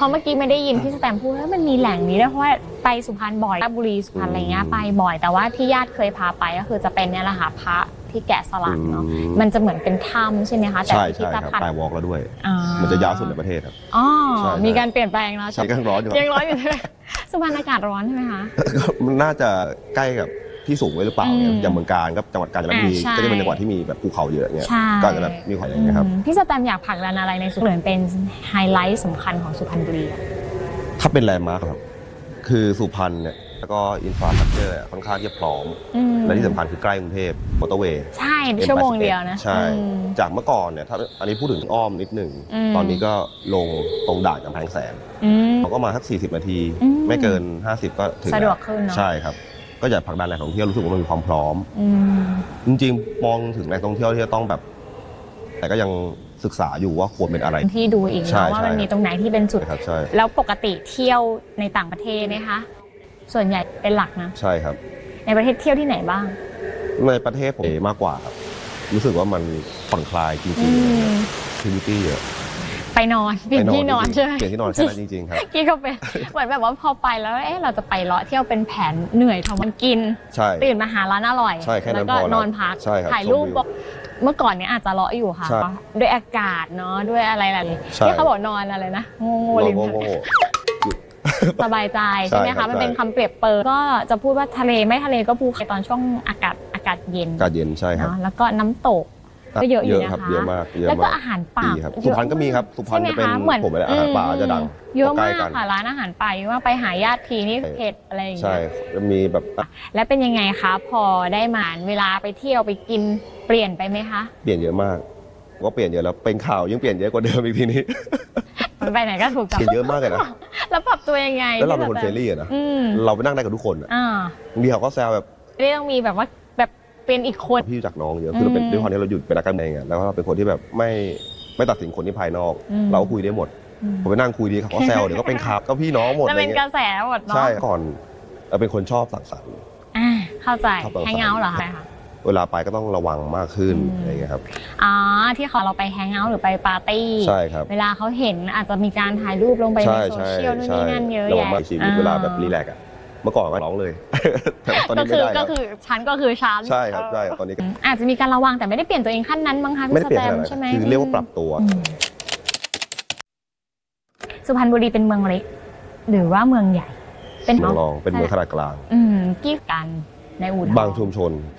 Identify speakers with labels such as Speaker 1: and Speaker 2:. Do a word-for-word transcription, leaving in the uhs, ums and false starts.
Speaker 1: ราะเมื่อกี้ไม่ได้ยินพี่สแตมพูดว่ามันมีแหล่งนี้ด้วยเพราะว่าไปสุพรรณบ่อยราชบุรีสุพรรณอะไรเงี้ยไปบ่อยแต่ว่าที่ญาติเคยพาไปก็คือจะเป็นเนี่ยแหละค่ะพระที่แกะสลักเนาะมันจะเหมือนเป็นถ้ำใช่ไหมคะแต่
Speaker 2: ใช่
Speaker 1: พิ
Speaker 2: ใช่
Speaker 1: พิธ
Speaker 2: ครับ
Speaker 1: ภัณฑ์
Speaker 2: ปลายวอล์กแล้วด้วยมันจะยาวสุดในประเทศครับ
Speaker 1: อ๋อ
Speaker 2: ใช่
Speaker 1: มีการเปลี่ยนแปลงแล้ว
Speaker 2: ใช่ก็ยังร้อนอยู่
Speaker 1: ยังร้อนอยู่ใช่ไหมสุพรรณอากาศร้อนใช่ไหมคะ
Speaker 2: มันน่าจะใกล้กับที่สูงไว้หรือเปล่าเนี่ยอย่างเมืองการกับจังหวัดกาญจนบุรี
Speaker 1: อ่าใช่
Speaker 2: ก็จะเป็นจังหวัดที่มีแบบภูเขาเยอะเนี่ย
Speaker 1: ใช่
Speaker 2: ก็จะแบบมีความอย่างเงี้ยครับ
Speaker 1: พี่สแตมอยากผลักดันอะไรในสุพรรณเป็นไฮไลท์สำคัญของสุพรรณบุรีอะ
Speaker 2: ถ้าเป็นแลนด์มาร์คครับคือสุพรรณเนี่ยแล้วก็อินฟราสตรัคเจอร์ค่อนข้างที่จะพร้อม
Speaker 1: อืม
Speaker 2: และที่สำคัญคือใกล้กรุงเทพมอเตอร์เวย์
Speaker 1: ใช่ชั่วโมงเดียวนะ
Speaker 2: ใช่
Speaker 1: อืม
Speaker 2: จากเมื่อก่อนเนี่ยถ้าอันนี้พูดถึงอ้อมนิดหนึ่ง
Speaker 1: อืม
Speaker 2: ตอนนี้ก็ลงตรงด่านกำแพงแสน
Speaker 1: อืม
Speaker 2: เขาก็มาสักสี่สิบนาที
Speaker 1: อืม
Speaker 2: ไม่เกินห้าสิบก็ถึง
Speaker 1: สะดวกขึ้นเนอะ
Speaker 2: ใช่ครับก็อยากผลักดันแหล่งท่องเที่ยวรู้สึกว่ามันมีความพร้อม
Speaker 1: อืม
Speaker 2: จริงๆมองถึงแหล่งท่องเที่ยวที่จะต้องแบบ แต่ก็ยังศึกษาอยู่ว่าควรเป็นอะไร
Speaker 1: ที่ดูอีก
Speaker 2: ใช่
Speaker 1: เนาะว่ามัน
Speaker 2: ใช่
Speaker 1: มีตรงไหนที่เป็นจุด
Speaker 2: ครับใช่
Speaker 1: แล้วปกติเที่ยวในต่างประเทศไหมคะส่วนใหญ่เป็นหลักนะ
Speaker 2: ใช่ครับ
Speaker 1: ในประเทศเที่ยวที่ไหนบ้าง
Speaker 2: ในประเทศผมมากกว่าครับรู้สึกว่ามันผ่อนคลายจริง
Speaker 1: อืม
Speaker 2: ๆทีนิตี้เยอะ
Speaker 1: ไปนอนเปลี่ยนที่นอน
Speaker 2: จริงๆ
Speaker 1: ใช่ไหม
Speaker 2: เปลี่ยนที่นอนแค่นั้นจริงๆครับ
Speaker 1: กี้ก็เป็นเหมือนแบบว่าพอไปแล้วเอ๊ะเราจะไปเลาะเที่ยวเป็นแผนเหนื่อยทำมันกิน
Speaker 2: ใช่
Speaker 1: ตื่นมาหาร้านอร่อย
Speaker 2: ใช่แค่นั้น
Speaker 1: แล้วก็
Speaker 2: พอแล้ว
Speaker 1: นอนพัก
Speaker 2: ใช่ครับ
Speaker 1: ถ่ายรูป
Speaker 2: ชมวิว
Speaker 1: บอกเมื่อก่อนเนี้ยอาจจะเลาะอยู่ค่ะ
Speaker 2: ใช่
Speaker 1: ด้วยอากาศเนาะด้วยอะไรหลายๆ
Speaker 2: ใช่
Speaker 1: ที่เขาบอกนอนอะไรนะโง่
Speaker 2: โง่
Speaker 1: ๆริม
Speaker 2: โง่
Speaker 1: ทะเล
Speaker 2: โง่
Speaker 1: สบายใจ
Speaker 2: ใช่
Speaker 1: ใช่ไหม
Speaker 2: ครั
Speaker 1: คะ
Speaker 2: บ
Speaker 1: มันเป็น
Speaker 2: ใช่
Speaker 1: คำเปรียบเปรยก็จะพูดว่าทะเลไม่ทะเลก็ภูเขาตอนช่วงอากาศอากาศเย็น
Speaker 2: อากาศเย็นใช่ครับ
Speaker 1: เนาะแล้วก็น้ำตกก็เยอะอยู่
Speaker 2: เยอะ
Speaker 1: นะครับ คะ
Speaker 2: เยอะมากเยอะ
Speaker 1: แล้วก็
Speaker 2: มาก
Speaker 1: อาหารป่า
Speaker 2: ดีครับ
Speaker 1: เยอะ
Speaker 2: สุพรรณก็มีครับสุพรรณ
Speaker 1: ใช่ไห
Speaker 2: จะเป็น
Speaker 1: คะเหมือน
Speaker 2: ผมไปแล้วอาหารป่าจะดัง
Speaker 1: เยอะ
Speaker 2: ใกล้
Speaker 1: มาก
Speaker 2: กัน
Speaker 1: ค่ะร้านอาหารป่าว่าไปหาญาติทีนี่เผ็ดอะไรอย่าง
Speaker 2: ใช่
Speaker 1: เงี้ย
Speaker 2: จะมีแบบ
Speaker 1: แล้วเป็นยังไงคะพอได้มาเวลาไปเที่ยวไปกินเปลี่ยนไปไหมคะ
Speaker 2: เปลี่ยนเยอะมากก็เปลี่ยนเยอะแล้วเป็นข่าวยังเปลี่ยนเยอะกว่าเดิมอีกทีนี้
Speaker 1: ไปไหนก็ถูก
Speaker 2: เป
Speaker 1: จับ
Speaker 2: ลี่ยนเยอะมากเลยนะ
Speaker 1: แล้วปรับตัวยังไง
Speaker 2: แล้วเราเป็นคนเฟรนลี่อะนะ
Speaker 1: อืม
Speaker 2: เราไปนั่งได้กับทุกคนอะ
Speaker 1: อ่า
Speaker 2: บางทีเขาก็แซวแบบ
Speaker 1: ไม่ต้องมีแบบว่าแบบเป็นอีกคน
Speaker 2: พี่รู้จักน้องเยอะคือเราเป็น
Speaker 1: อืม
Speaker 2: ด้วยความที่เราหยุดเป็นนักการเมืองอะแล้วก็เราเป็นคนที่แบบไม่ไม่ตัดสินคนที่ภายนอก
Speaker 1: อืม
Speaker 2: เราก็คุยได้หมด
Speaker 1: อืม
Speaker 2: ผมไปนั่งคุยดีเขาก็แซวเดี๋ยวก็เป็นข่าวก็พี่น้องหมด
Speaker 1: จะ
Speaker 2: อะไร
Speaker 1: เป็นก
Speaker 2: เงี้
Speaker 1: ระ
Speaker 2: ย
Speaker 1: แสหมดเนาะ
Speaker 2: ใช่ก่อนเราเป็นคนชอบสังสรรค์
Speaker 1: อ่าเข้าใจ
Speaker 2: ชอบสังสรรค์
Speaker 1: แฮงเอาท์เหรอคะ
Speaker 2: เวลาไปก็ต้องระวังมากขึ้น
Speaker 1: อืม
Speaker 2: อะไรเงี้ยครับ
Speaker 1: อ๋อที่เขาเราไปแฮงเอาท์หรือไปปาร์ตี้
Speaker 2: ใช่ครับ
Speaker 1: เวลาเขาเห็นอาจจะมีการถ่ายรูปลงไปใน
Speaker 2: ใช่
Speaker 1: โซ
Speaker 2: ใช่
Speaker 1: เชียลนู่น
Speaker 2: ใช่
Speaker 1: นี่นั่นเยอะ
Speaker 2: ระวัง
Speaker 1: แยะ
Speaker 2: มากชีวิตเวลาแบบรีแลกซ์อะเมื่อก่อนก็ร้องเลย แต่ตอน
Speaker 1: ก็
Speaker 2: นี้
Speaker 1: คื
Speaker 2: ไม่
Speaker 1: อ
Speaker 2: ได้
Speaker 1: ก็
Speaker 2: แล้ว
Speaker 1: คือฉันก็คือฉัน
Speaker 2: ใช่ครับใช่ตอนนี้ก็
Speaker 1: อืมอาจจะมีการระวังแต่ไม่ได้เปลี่ยนตัวเองขั้นนั้นมั้งคะ
Speaker 2: ไม่
Speaker 1: พี่
Speaker 2: ได้
Speaker 1: ส
Speaker 2: เปลี่ยน
Speaker 1: แต
Speaker 2: ข
Speaker 1: ม
Speaker 2: นาดนั้น
Speaker 1: ใช่ไหม
Speaker 2: คือเรียกว่าปรับตัว
Speaker 1: อืมสุพรรณบุรีเป็นเมืองเล็ก หรือว่าเมืองใหญ่ เป็น
Speaker 2: เมืองรองเป็นเมืองขนาดกลาง
Speaker 1: อืมกี่กันในอู่ทอง
Speaker 2: บางชุมชน